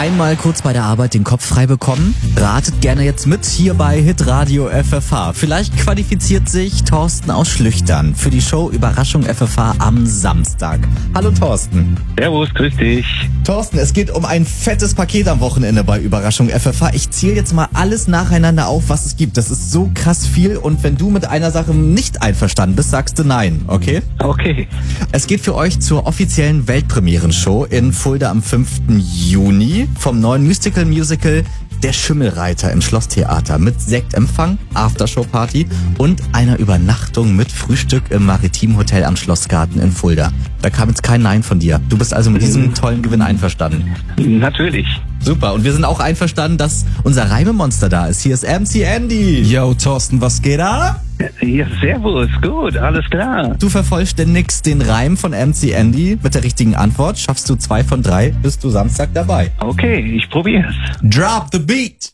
einmal kurz bei der Arbeit den Kopf frei bekommen? Ratet gerne jetzt mit hier bei Hitradio FFH. Vielleicht qualifiziert sich Thorsten aus Schlüchtern für die Show Überraschung FFH am Samstag. Hallo Thorsten. Servus, grüß dich. Thorsten, es geht um ein fettes Paket am Wochenende bei Überraschung FFH. Ich zähle jetzt mal alles nacheinander auf, was es gibt. Das ist so krass viel und wenn du mit einer Sache nicht einverstanden bist, sagst du nein, okay? Okay. Es geht für euch zur offiziellen Weltpremieren-Show in Fulda am 5. Juni vom neuen Musical Der Schimmelreiter im Schlosstheater mit Sektempfang, Aftershow-Party und einer Übernachtung mit Frühstück im Maritimhotel am Schlossgarten in Fulda. Da kam jetzt kein Nein von dir. Du bist also mit diesem tollen Gewinn einverstanden. Natürlich. Super. Und wir sind auch einverstanden, dass unser Reimemonster da ist. Hier ist MC Andy. Yo, Thorsten, was geht ab? Ja, servus, gut, alles klar. Du vervollständigst den Reim von MC Andy mit der richtigen Antwort. Schaffst du 2 von 3, bist du Samstag dabei. Okay, ich probier's. Drop the beat!